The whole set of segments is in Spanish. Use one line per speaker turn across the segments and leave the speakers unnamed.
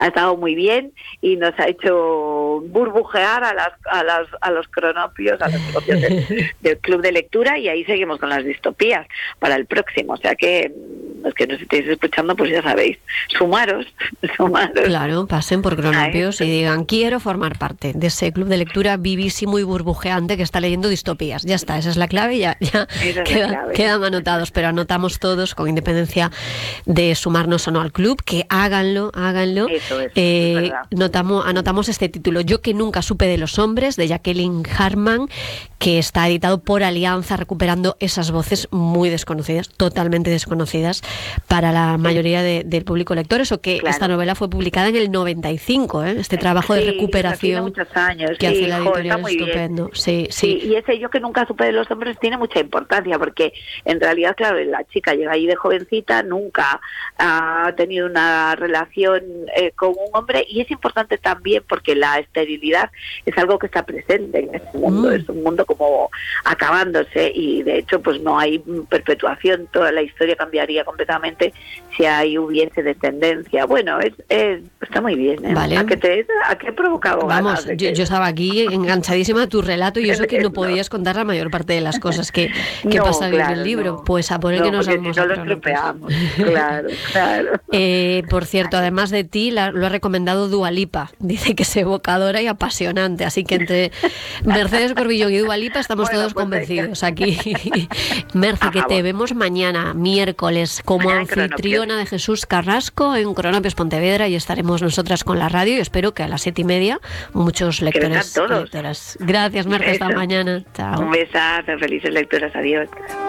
ha estado muy bien y nos ha hecho burbujear a los cronopios, a los socios del club de lectura, y ahí seguimos con las distopías para el próximo. O sea que los que nos estéis escuchando, pues ya sabéis, sumaros.
Claro, pasen por Cronopios y digan, quiero formar parte de ese club de lectura vivísimo y burbujeante que está leyendo distopías. Ya está, esa es la clave, ya quedan anotados, pero anotamos todos, con independencia de sumarnos o no al club, que háganlo.
Eso es
Anotamos este título, Yo que nunca supe de los hombres, de Jacqueline Harman, que está editado por Alianza, recuperando esas voces muy desconocidas, totalmente desconocidas para la mayoría del público lector. Eso que esta novela fue publicada en el 95, este trabajo de recuperación
muchos años,
que hace la editorial, estupendo. Sí,
y ese Yo que nunca supe de los hombres tiene mucha importancia, porque en realidad, claro, la chica llega ahí de jovencita, nunca ha tenido una relación con un hombre, y es importante también porque la esterilidad es algo que está presente en este mundo, es un mundo como acabándose, y de hecho pues no hay perpetuación, toda la historia cambiaría completamente si ahí hubiese descendencia. Bueno, está muy bien, ¿eh?
Vale.
¿A qué he provocado?
Vamos, yo estaba aquí enganchadísima a tu relato, y eso que no podías contar la mayor parte de las cosas que pasan en el libro. Pues a por el que nos vamos
a estropeamos. Claro.
Por cierto, además de ti, lo ha recomendado Dua Lipa. Dice que es evocadora y apasionante, así que entre Mercedes Corbillón y Dua Lipa estamos todos convencidos aquí. Merce, que te vemos mañana, miércoles, como anfitriona de Jesús Carrasco en Cronopios Pontevedra, y estaremos nosotras con la radio, y espero que a las 7:30 muchos lectores y lectoras. Gracias, Merce, hasta mañana. Chao.
Un besazo, felices lecturas, adiós.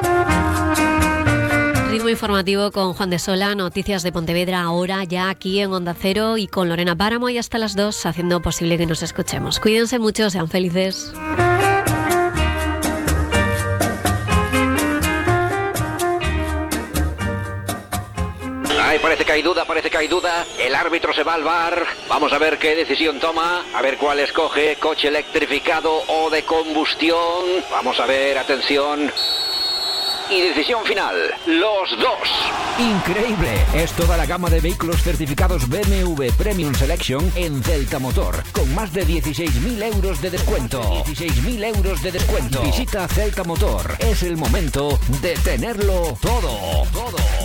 Ritmo informativo con Juan de Sola, noticias de Pontevedra ahora ya aquí en Onda Cero, y con Lorena Páramo, y hasta las 2 haciendo posible que nos escuchemos. Cuídense mucho, sean felices.
Ay, parece que hay duda. El árbitro se va al VAR. Vamos a ver qué decisión toma. A ver cuál escoge. Coche electrificado o de combustión. Vamos a ver, atención. Y decisión final, los dos.
Increíble, es toda la gama de vehículos certificados BMW Premium Selection en Celta Motor, con más de 16.000 euros de descuento. 16.000 euros de descuento. Visita Celta Motor, es el momento de tenerlo todo.